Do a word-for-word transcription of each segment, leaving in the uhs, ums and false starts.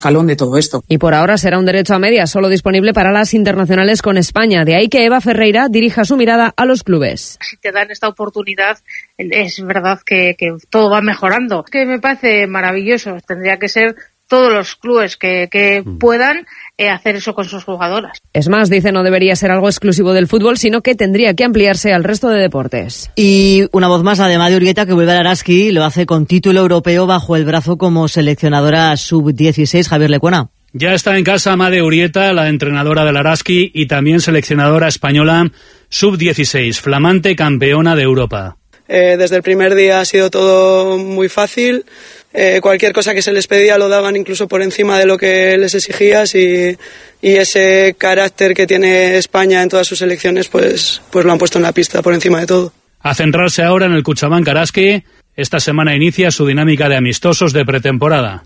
jalón de todo esto. Y por ahora será un derecho a medias, solo disponible para las internacionales con España. De ahí que Eva Ferreira dirija su mirada a los clubes. Si te dan esta oportunidad, es verdad que, que todo va mejorando. Que me parece maravilloso. Tendría que ser todos los clubes que, que puedan eh, hacer eso con sus jugadoras. Es más, dice, no debería ser algo exclusivo del fútbol, sino que tendría que ampliarse al resto de deportes. Y una voz más, además de Urrieta, que vuelve al Araski, lo hace con título europeo bajo el brazo como seleccionadora sub dieciséis. Javier Lecuona. Ya está en casa Amade Urrieta, la entrenadora del Araski y también seleccionadora española sub dieciséis, flamante campeona de Europa. Eh, desde el primer día ha sido todo muy fácil. Eh, cualquier cosa que se les pedía lo daban incluso por encima de lo que les exigías y, y ese carácter que tiene España en todas sus selecciones pues, pues lo han puesto en la pista por encima de todo. A centrarse ahora en el Cuchabank Araski, esta semana inicia su dinámica de amistosos de pretemporada.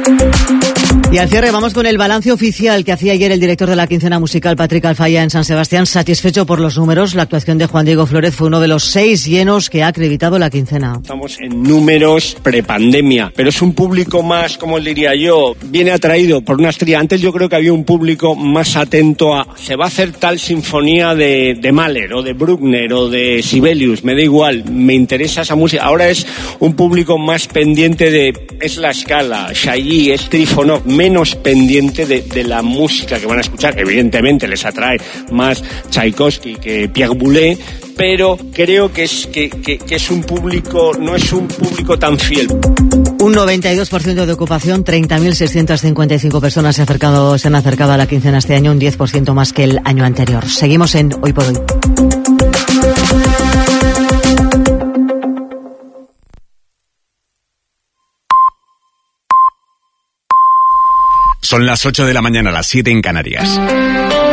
Y al cierre vamos con el balance oficial que hacía ayer el director de la quincena musical, Patrick Alfaya, en San Sebastián. Satisfecho por los números, la actuación de Juan Diego Flórez fue uno de los seis llenos que ha acreditado la quincena. Estamos en números prepandemia, pero es un público más, como diría yo, viene atraído por una estrella. Antes yo creo que había un público más atento a, se va a hacer tal sinfonía de, de Mahler o de Bruckner o de Sibelius, me da igual, me interesa esa música. Ahora es un público más pendiente de, es la escala, Chailly, es Trifonov, menos pendiente de, de la música que van a escuchar. Evidentemente les atrae más Tchaikovsky que Pierre Boulez, pero creo que es, que, que, que es un público, no es un público tan fiel. Un noventa y dos por ciento de ocupación, treinta mil seiscientas cincuenta y cinco personas se, acercado, se han acercado a la quincena este año, un diez por ciento más que el año anterior. Seguimos en Hoy por Hoy. Son las ocho de la mañana, las siete en Canarias.